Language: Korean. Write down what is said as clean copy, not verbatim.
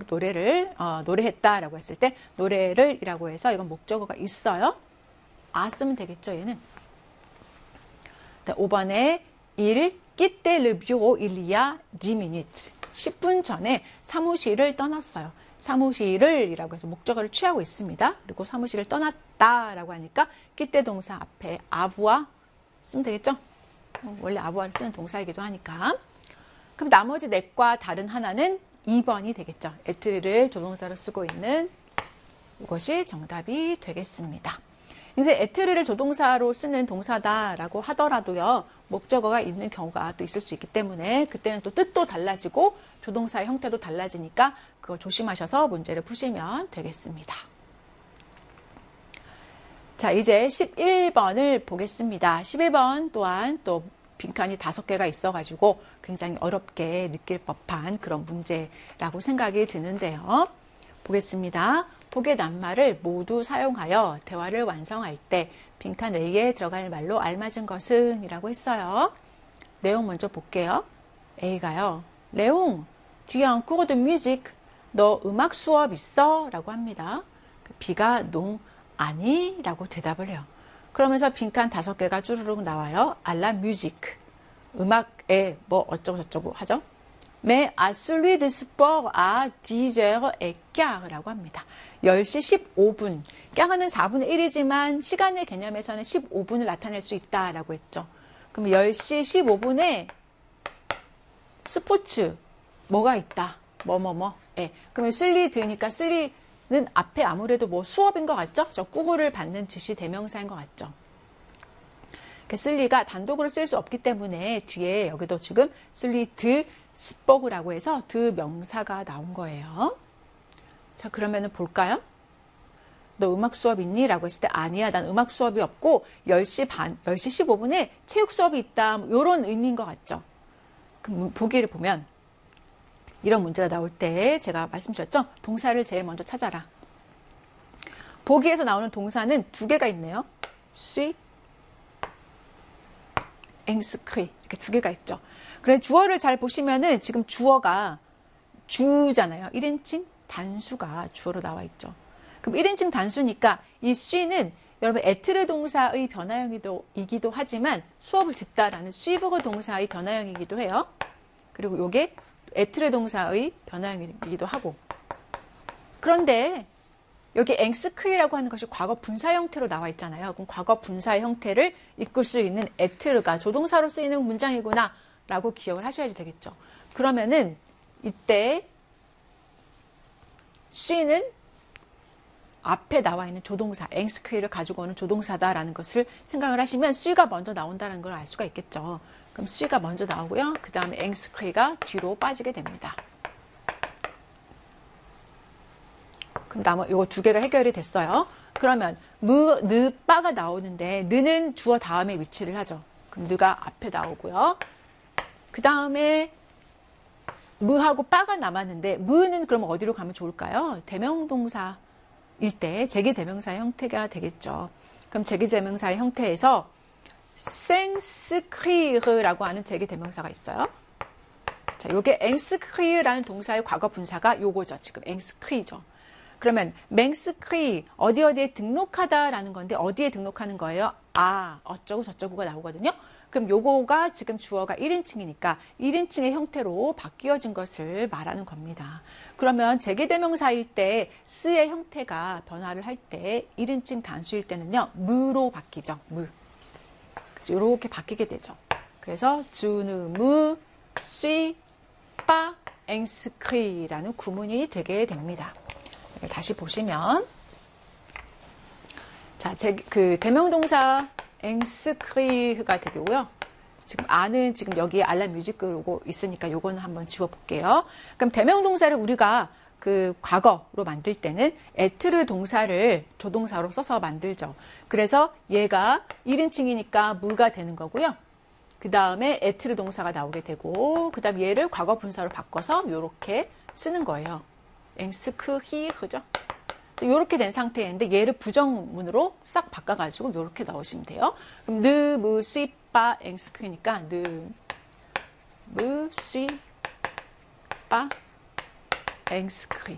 노래했다라고 했을 때 노래를이라고 해서 이건 목적어가 있어요. 쓰면 되겠죠, 얘는. 5번에 il quitte le bureau il y a 10 minutes. 10분 전에 사무실을 떠났어요. 사무실을 이라고 해서 목적어를 취하고 있습니다. 그리고 사무실을 떠났다 라고 하니까 quitte 동사 앞에 avu와 쓰면 되겠죠? 원래 avu를 쓰는 동사이기도 하니까. 그럼 나머지 넷과 다른 하나는 2번이 되겠죠. 에트리를 조동사로 쓰고 있는 이것이 정답이 되겠습니다. 이제 에트리를 조동사로 쓰는 동사다라고 하더라도요. 목적어가 있는 경우가 또 있을 수 있기 때문에 그때는 또 뜻도 달라지고 조동사의 형태도 달라지니까 그거 조심하셔서 문제를 푸시면 되겠습니다. 자, 이제 11번을 보겠습니다. 11번 또한 또 빈칸이 5개가 있어가지고 굉장히 어렵게 느낄 법한 그런 문제라고 생각이 드는데요. 보겠습니다. 복의 낱말을 모두 사용하여 대화를 완성할 때 빈칸 A에 들어갈 말로 알맞은 것은 이라고 했어요. 내용 먼저 볼게요. A가요. 레옹, tu as un cours de musique. 너 음악 수업 있어? 라고 합니다. B가 농, 아니? 라고 대답을 해요. 그러면서 빈칸 5개가 쭈르륵 나와요. 알라 뮤직. 음악에 뭐 어쩌고 저쩌고 하죠. Mais à celui de sport à 10h15 라고 합니다. 10시 15분. 깡은 4분의 1이지만 시간의 개념에서는 15분을 나타낼 수 있다라고 했죠. 그럼 10시 15분에 스포츠 뭐가 있다. 예. 그러면 슬리드니까 슬리는 앞에 아무래도 뭐 수업인 것 같죠? 저 꾸구를 받는 지시 대명사인 것 같죠. 슬리가 단독으로 쓸 수 없기 때문에 뒤에 여기도 지금 슬리드 스포그라고 해서 드 명사가 나온 거예요. 자, 그러면은 볼까요? 너 음악 수업 있니? 라고 했을 때 아니야. 난 음악 수업이 없고 10시 15분에 체육 수업이 있다. 이런 의미인 것 같죠. 그럼 보기를 보면 이런 문제가 나올 때 제가 말씀드렸죠. 동사를 제일 먼저 찾아라. 보기에서 나오는 동사는 2개가 있네요. suis, inscrit 이렇게 2개가 있죠. 그래 주어를 잘 보시면은 지금 주어가 주잖아요. 1인칭 단수가 주어로 나와 있죠. 그럼 1인칭 단수니까 이 suis는 여러분 에트르 동사의 변화형이기도 하지만 수업을 듣다라는 수이브거 동사의 변화형이기도 해요. 그리고 요게 에트르 동사의 변화형이기도 하고. 그런데 여기 앵스크이라고 하는 것이 과거 분사 형태로 나와 있잖아요. 그럼 과거 분사의 형태를 이끌 수 있는 에트르가 조동사로 쓰이는 문장이구나 라고 기억을 하셔야지 되겠죠. 그러면은 이때 suis는 앞에 나와 있는 조동사, 앵스크이를 가지고 오는 조동사다라는 것을 생각을 하시면 suis가 먼저 나온다는 걸 알 수가 있겠죠. 그럼 suis가 먼저 나오고요. 그 다음에 앵스크이가 뒤로 빠지게 됩니다. 그럼 이거 2개가 해결이 됐어요. 그러면 느, 빠가 나오는데 느는 주어 다음에 위치를 하죠. 그럼 느가 앞에 나오고요. 그 다음에 무하고 빠가 남았는데 무는 그럼 어디로 가면 좋을까요? 대명동사일 때 제기대명사의 형태가 되겠죠. 그럼 제기대명사의 형태에서 생스크리르라고 하는 제기대명사가 있어요. 자, 요게 앵스크리라는 동사의 과거 분사가 요거죠. 지금 앵스크리죠. 그러면 맹스크리 어디에 등록하다라는 건데 어디에 등록하는 거예요? 어쩌고 저쩌고가 나오거든요. 그럼 요거가 지금 주어가 1인칭이니까 1인칭의 형태로 바뀌어진 것을 말하는 겁니다. 그러면 제기대명사일 때 스의 형태가 변화를 할 때 1인칭 단수일 때는요. 무로 바뀌죠. 무. 그래서 이렇게 바뀌게 되죠. 그래서 주느 무, suis pas inscrit라는 구문이 되게 됩니다. 다시 보시면 자, 그 대명동사 inscrit가 되고요. 지금 아는 지금 여기에 알라 뮤직으로 있으니까 요거는 한번 지워 볼게요. 그럼 대명동사를 우리가 그 과거로 만들 때는 에트르 동사를 조동사로 써서 만들죠. 그래서 얘가 1인칭이니까 무가 되는 거고요. 그 다음에 에트르 동사가 나오게 되고 그 다음 얘를 과거 분사로 바꿔서 이렇게 쓰는 거예요. 앵스크히흐죠. 이렇게 된 상태인데 얘를 부정문으로 싹 바꿔가지고 이렇게 넣으시면 돼요. 그럼 느, 무, 시, 빠, 앵스크니까 느, 무, 시, 빠, 앵스크리.